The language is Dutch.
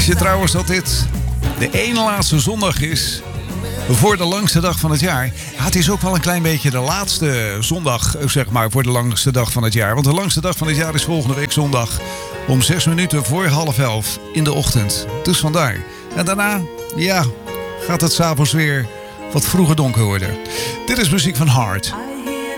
Wist je trouwens dat dit de ene laatste zondag is voor de langste dag van het jaar? Ja, het is ook wel een klein beetje de laatste zondag, zeg maar, voor de langste dag van het jaar. Want de langste dag van het jaar is volgende week zondag om 6 minuten voor 10:30 in de ochtend. Dus vandaar. En daarna, ja, gaat het 's avonds weer wat vroeger donker worden. Dit is muziek van Heart.